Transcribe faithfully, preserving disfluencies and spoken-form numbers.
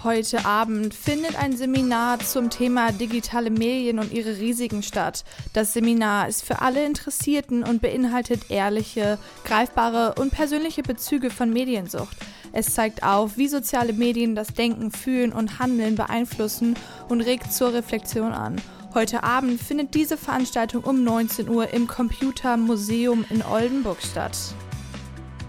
Heute Abend findet ein Seminar zum Thema digitale Medien und ihre Risiken statt. Das Seminar ist für alle Interessierten und beinhaltet ehrliche, greifbare und persönliche Bezüge von Mediensucht. Es zeigt auf, wie soziale Medien das Denken, Fühlen und Handeln beeinflussen und regt zur Reflexion an. Heute Abend findet diese Veranstaltung um neunzehn Uhr im Computermuseum in Oldenburg statt.